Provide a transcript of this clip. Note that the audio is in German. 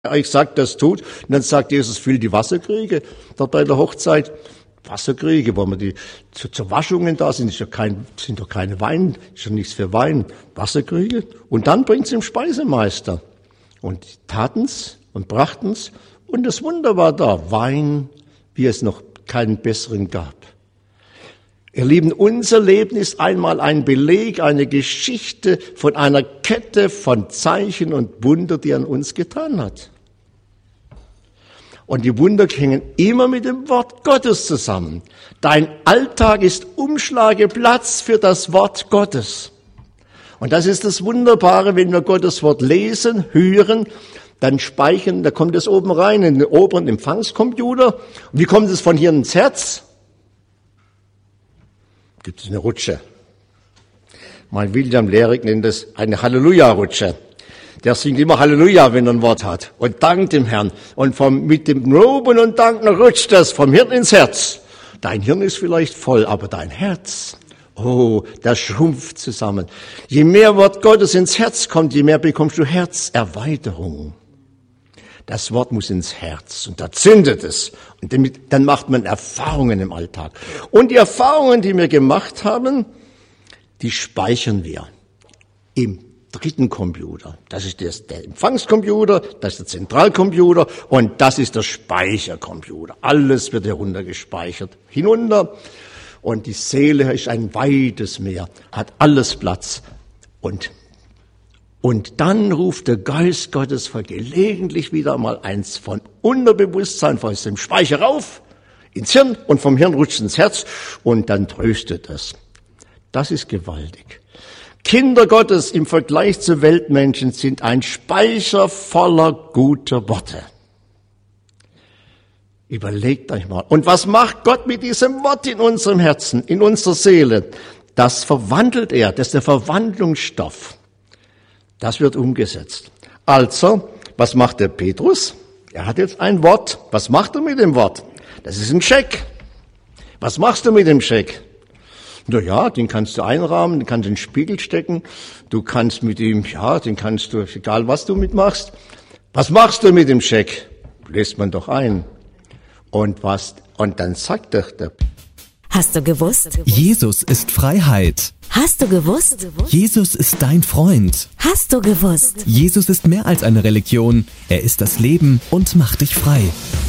euch sagt, das tut. Und dann sagt Jesus, füllt die Wasserkrüge dort bei der Hochzeit. Wasserkrüge, wo man die zur Waschungen da sind, sind doch keine Wein, ist ja nichts für Wein. Wasserkrüge. Und dann bringt's dem Speisemeister. Und die taten's und brachten's. Und das Wunder war da. Wein, wie es noch keinen besseren gab. Ihr Lieben, unser Leben ist einmal ein Beleg, eine Geschichte von einer Kette von Zeichen und Wunder, die er an uns getan hat. Und die Wunder hängen immer mit dem Wort Gottes zusammen. Dein Alltag ist Umschlageplatz für das Wort Gottes. Und das ist das Wunderbare, wenn wir Gottes Wort lesen, hören, dann speichern, da kommt es oben rein in den oberen Empfangscomputer. Und wie kommt es von hier ins Herz? Gibt es eine Rutsche. Mein William Lehrig nennt es eine Halleluja-Rutsche. Der singt immer Halleluja, wenn er ein Wort hat und dankt dem Herrn. Und mit dem Loben und Danken rutscht das vom Hirn ins Herz. Dein Hirn ist vielleicht voll, aber dein Herz, oh, das schrumpft zusammen. Je mehr Wort Gottes ins Herz kommt, je mehr bekommst du Herzerweiterung. Das Wort muss ins Herz und da zündet es. Und dann macht man Erfahrungen im Alltag. Und die Erfahrungen, die wir gemacht haben, die speichern wir im dritten Computer. Das ist der Empfangscomputer, das ist der Zentralcomputer und das ist der Speichercomputer. Alles wird heruntergespeichert, hinunter. Und die Seele ist ein weites Meer, hat alles Platz. Und dann ruft der Geist Gottes gelegentlich wieder mal eins von Unterbewusstsein, aus dem Speicher rauf, ins Hirn und vom Hirn rutscht ins Herz und dann tröstet es. Das ist gewaltig. Kinder Gottes im Vergleich zu Weltmenschen sind ein Speicher voller guter Worte. Überlegt euch mal. Und was macht Gott mit diesem Wort in unserem Herzen, in unserer Seele? Das verwandelt er, das ist der Verwandlungsstoff. Das wird umgesetzt. Also, was macht der Petrus? Er hat jetzt ein Wort. Was macht er mit dem Wort? Das ist ein Scheck. Was machst du mit dem Scheck? Na ja, den kannst du einrahmen, den kannst du in den Spiegel stecken. Du kannst mit ihm, ja, den kannst du, egal was du mitmachst. Was machst du mit dem Scheck? Lässt man doch ein. Und dann sagt der Hast du gewusst? Jesus ist Freiheit. Hast du gewusst? Jesus ist dein Freund. Hast du gewusst? Jesus ist mehr als eine Religion. Er ist das Leben und macht dich frei.